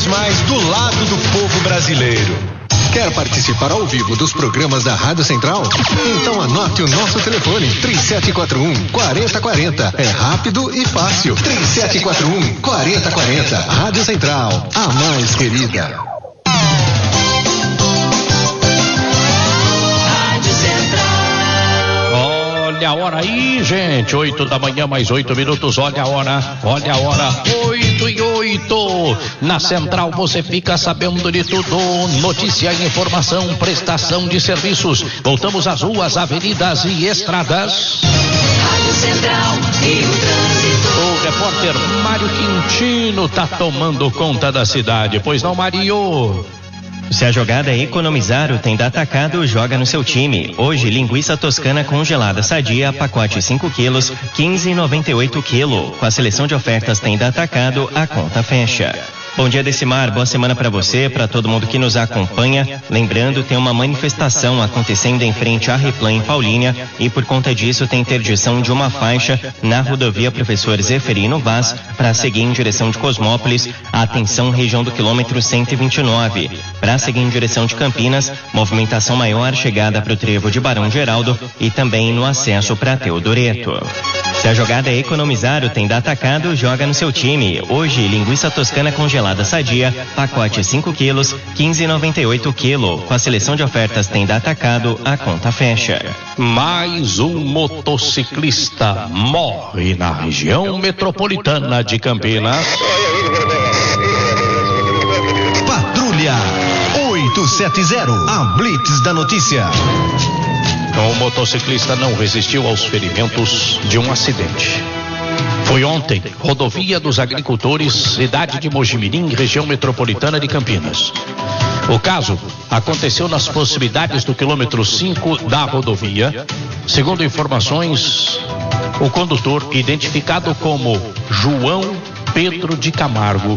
mais do lado do povo brasileiro. Quer participar ao vivo dos programas da Rádio Central? Então anote o nosso telefone, 3741-4040. É rápido e fácil. 3741-4040. Rádio Central, a mais querida. Olha a hora aí, gente, 8 da manhã, mais 8 minutos, olha a hora, 8:08. Na Central você fica sabendo de tudo, notícia, informação, prestação de serviços. Voltamos às ruas, avenidas e estradas. Rádio Central e o trânsito. O repórter Mário Quintino tá tomando conta da cidade, pois não, Mário? Se a jogada é economizar, o Tenda Atacado joga no seu time. Hoje, linguiça toscana congelada sadia, pacote 5 quilos, 15,98 quilo. Com a seleção de ofertas Tenda Atacado, a conta fecha. Bom dia, Decimar, boa semana para você, para todo mundo que nos acompanha. Lembrando, tem uma manifestação acontecendo em frente à Replan em Paulínia e por conta disso tem interdição de uma faixa na rodovia Professor Zeferino Vaz para seguir em direção de Cosmópolis. Atenção, região do quilômetro 129. Para seguir em direção de Campinas, movimentação maior, chegada para o trevo de Barão Geraldo e também no acesso para Teodoreto. Se a jogada é economizar, o Tenda Atacado joga no seu time. Hoje, linguiça toscana congelada sadia, pacote 5 quilos, 15,98 quilo. Com a seleção de ofertas Tenda Atacado, a conta fecha. Mais um motociclista morre na região metropolitana de Campinas. Patrulha 870, a Blitz da notícia. O motociclista não resistiu aos ferimentos de um acidente. Foi ontem, rodovia dos agricultores, cidade de Mojimirim, região metropolitana de Campinas. O caso aconteceu nas proximidades do quilômetro 5 da rodovia. Segundo informações, o condutor, identificado como João Pedro de Camargo,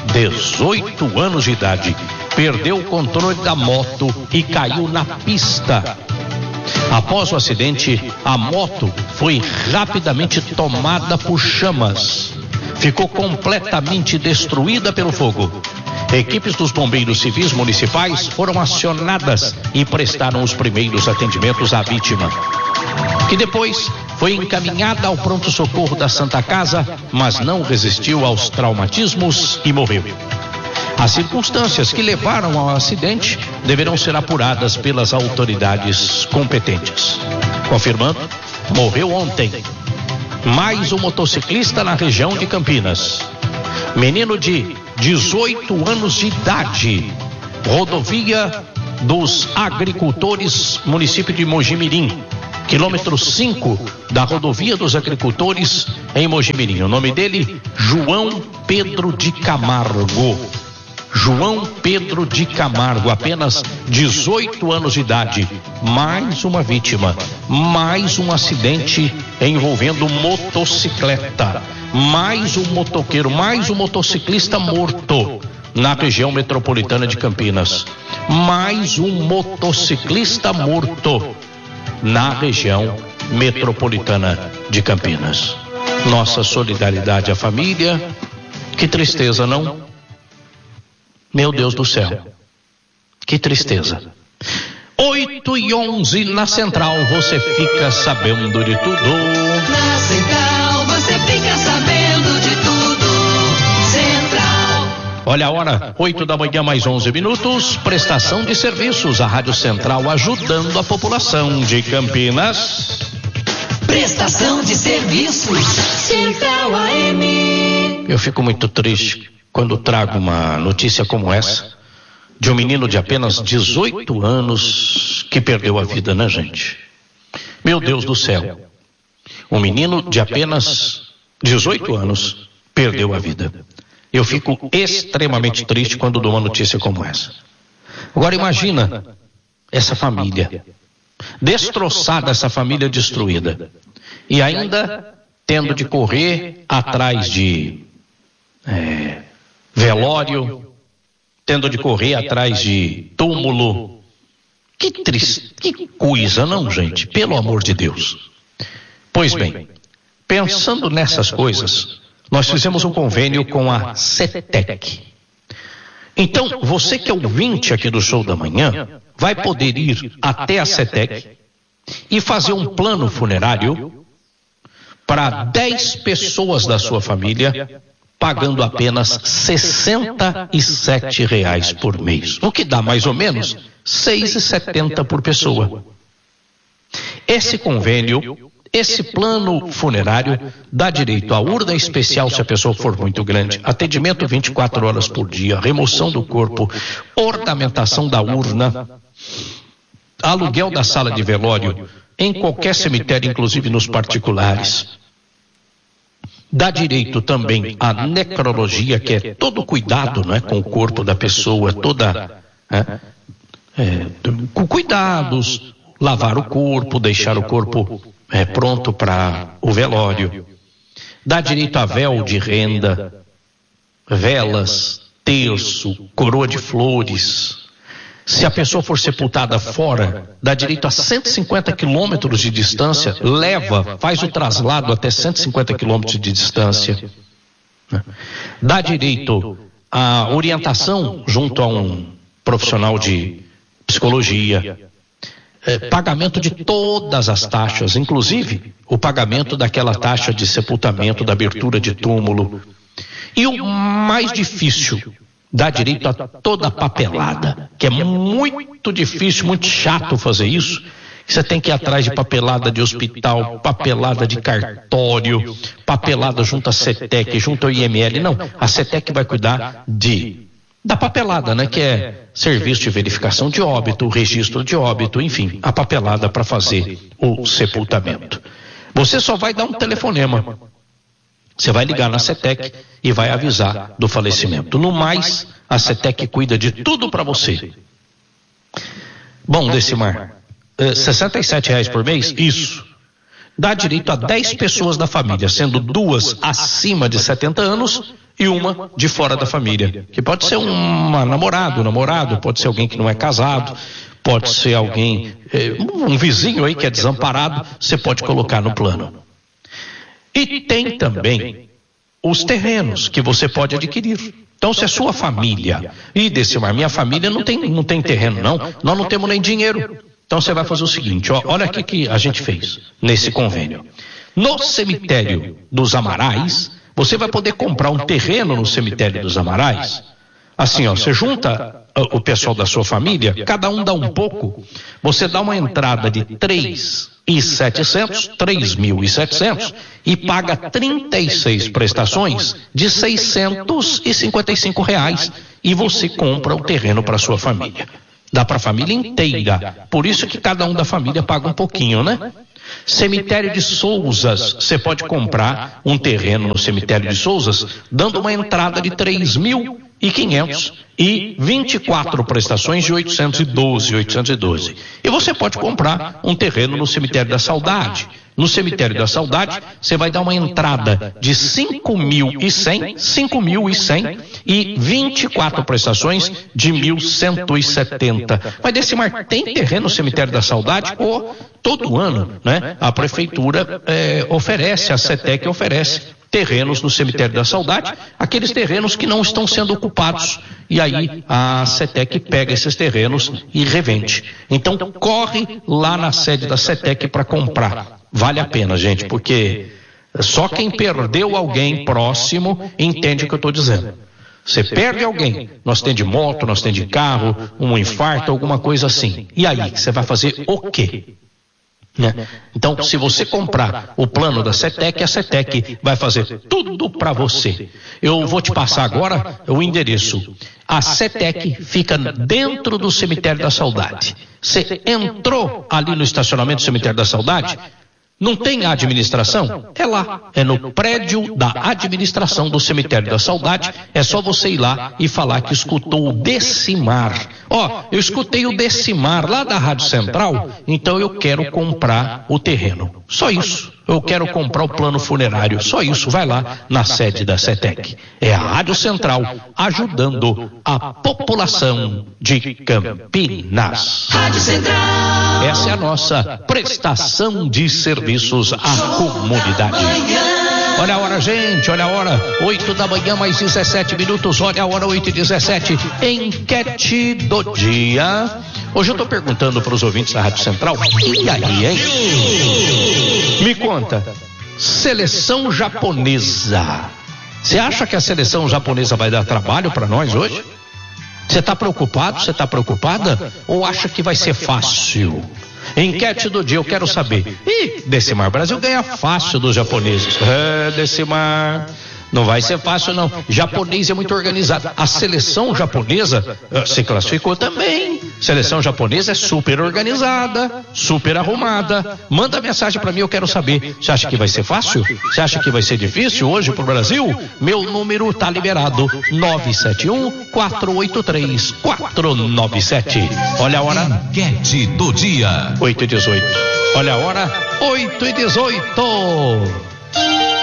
18 anos de idade, perdeu o controle da moto e caiu na pista. Após o acidente, a moto foi rapidamente tomada por chamas. Ficou completamente destruída pelo fogo. Equipes dos bombeiros civis municipais foram acionadas e prestaram os primeiros atendimentos à vítima, que depois foi encaminhada ao pronto-socorro da Santa Casa, mas não resistiu aos traumatismos e morreu. As circunstâncias que levaram ao acidente deverão ser apuradas pelas autoridades competentes. Confirmando, morreu ontem mais um motociclista na região de Campinas. Menino de 18 anos de idade. Rodovia dos Agricultores, município de Mojimirim. Quilômetro 5 da rodovia dos Agricultores em Mojimirim. O nome dele, João Pedro de Camargo. João Pedro de Camargo, apenas 18 anos de idade. Mais uma vítima, mais um acidente envolvendo motocicleta, mais um motoqueiro, mais um motociclista morto na região metropolitana de Campinas. Mais um motociclista morto na região metropolitana de Campinas. Nossa solidariedade à família. Que tristeza, não? Meu Deus do céu, que tristeza. 8:11 na Central, você fica sabendo de tudo. Na Central, você fica sabendo de tudo. Central. Olha a hora, 8 da manhã, mais 11 minutos. Prestação de serviços, a Rádio Central ajudando a população de Campinas. Prestação de serviços, Central AM. Eu fico muito triste quando trago uma notícia como essa, de um menino de apenas 18 anos que perdeu a vida, né, gente? Meu Deus do céu. Um menino de apenas 18 anos perdeu a vida. Eu fico extremamente triste quando dou uma notícia como essa. Agora imagina essa família, destroçada, essa família destruída, e ainda tendo de correr atrás de velório, tendo de correr atrás de túmulo. Que triste, que coisa, não, gente? Pelo amor de Deus. Pois bem, pensando nessas coisas, nós fizemos um convênio com a CETEC. Então, você que é ouvinte aqui do Show da Manhã, vai poder ir até a CETEC e fazer um plano funerário para 10 pessoas da sua família, pagando apenas R$ 67 por mês, o que dá mais ou menos R$ 6,70 por pessoa. Esse convênio, esse plano funerário, dá direito à urna especial se a pessoa for muito grande, atendimento 24 horas por dia, remoção do corpo, ornamentação da urna, aluguel da sala de velório em qualquer cemitério, inclusive nos particulares. Dá direito também à necrologia, que é todo o cuidado, né, com o corpo da pessoa, com cuidados, lavar o corpo, deixar o corpo pronto para o velório. Dá direito a véu de renda, velas, terço, coroa de flores. Se a pessoa for sepultada fora, dá direito a 150 quilômetros de distância, faz o traslado até 150 quilômetros de distância. Dá direito à orientação junto a um profissional de psicologia, pagamento de todas as taxas, inclusive o pagamento daquela taxa de sepultamento, da abertura de túmulo. E o mais difícil, dá direito a toda a papelada, que é muito difícil, muito chato fazer isso. Você tem que ir atrás de papelada de hospital, papelada de cartório, papelada junto à CETEC, junto ao IML. Não, a CETEC vai cuidar da papelada, né? Que é serviço de verificação de óbito, registro de óbito, enfim, a papelada para fazer o sepultamento. Você só vai dar um telefonema. Você vai ligar na CETEC e vai avisar do falecimento. No mais, a CETEC cuida de tudo para você. Bom, Decimar, R$ 67 por mês? Isso. Dá direito a 10 pessoas da família, sendo 2 acima de 70 anos e uma de fora da família. Que pode ser uma namorado, pode ser alguém que não é casado, pode ser alguém, um vizinho aí que é desamparado, você pode colocar no plano. E tem também os terrenos que você pode adquirir. Então, se a sua família, Decimar, minha família não tem terreno não, nós não temos nem dinheiro. Então você vai fazer o seguinte, olha aqui que a gente fez nesse convênio. No cemitério dos Amarais, você vai poder comprar um terreno no cemitério dos Amarais. Assim, você junta o pessoal da sua família, cada um dá um pouco, você dá uma entrada de 3.700 e paga 36 prestações de R$ 655 e você compra o terreno para sua família. Dá para a família inteira, por isso que cada um da família paga um pouquinho, né? Cemitério de Sousas, você pode comprar um terreno no cemitério de Sousas, dando uma entrada de 3.500 e 24 prestações de 812. E você pode comprar um terreno no cemitério da Saudade. No cemitério da Saudade, você vai dar uma entrada de 5.100 e 24 prestações de 1.170. Mas Decimar, tem terreno no cemitério da Saudade? Todo ano, né? A prefeitura oferece, a CETEC oferece terrenos no cemitério da Saudade, aqueles terrenos que não estão sendo ocupados. E aí a CETEC pega esses terrenos e revende. Então corre lá na sede da CETEC para comprar. Vale a pena, gente, porque só quem perdeu alguém próximo entende o que eu estou dizendo. Você perde alguém, nós tem de moto, nós tem de carro, um infarto, alguma coisa assim. E aí, você vai fazer o quê? Né? Então, se você comprar o plano da CETEC, a CETEC vai fazer tudo para você. Eu vou te passar agora o endereço. A CETEC fica dentro do Cemitério da Saudade. Você entrou ali no estacionamento do Cemitério da Saudade, não tem administração? É lá, é no prédio da administração do Cemitério da Saudade. É só você ir lá e falar que escutou o Decimar. Eu escutei o Decimar lá da Rádio Central, então eu quero comprar o terreno. Só isso. Eu quero comprar o plano funerário. Só isso. Vai lá na sede da CETEC. É a Rádio Central ajudando a população de Campinas. Rádio Central. Essa é a nossa prestação de serviços à comunidade. Olha a hora, gente, olha a hora, 8 da manhã, mais 17 minutos, olha a hora, 8h17, enquete do dia. Hoje eu tô perguntando para os ouvintes da Rádio Central, e aí, hein? Me conta, seleção japonesa, você acha que a seleção japonesa vai dar trabalho para nós hoje? Você tá preocupado, você tá preocupada? Ou acha que vai ser fácil? Enquete do dia, eu quero saber. Decimar, Brasil ganha fácil dos japoneses. Decimar, não vai ser fácil não. Japonês é muito organizado. A seleção japonesa se classificou também. Seleção japonesa é super organizada, super arrumada. Manda mensagem pra mim, eu quero saber. Você acha que vai ser fácil? Você acha que vai ser difícil hoje pro Brasil? Meu número tá liberado, 971-483-497. Olha a hora. Enquete do dia. 8h18. Olha a hora, 8h18.